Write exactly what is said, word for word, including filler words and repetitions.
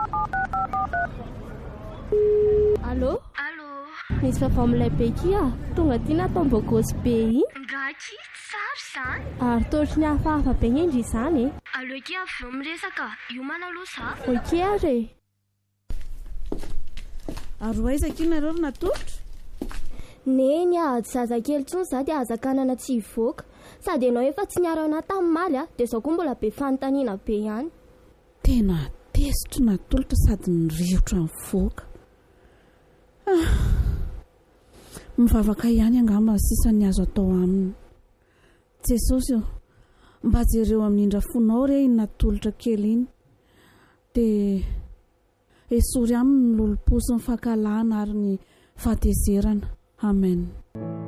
Allô? Allô? Misy vavao amin'ilay beky a tonga ty natao mba gosy be iny Ngaky tsara zany ary tohatry ny hafahafa be indry izany e. Allô ki avy eo miresaka io manaloha za oke ary ary aiza kinareo natolotra neny a zazakely tsony za dia azakanana tsy hivoaka sady ianao efa tsy niara ana tamin'ny maly a dia izao koa mbola be fanontaniana be ihany. Tena tesitro natolotra sady nirivotra mivoaka. Ah, mivavaka ihany angamba sisa ny azo atao aminy. Jesosy io, mba jereo amin'indra fonao re iny natolotra kely iny dia esory aminy ny lolo-posy ny fahakalahana ary ny fahatezerana. Amen.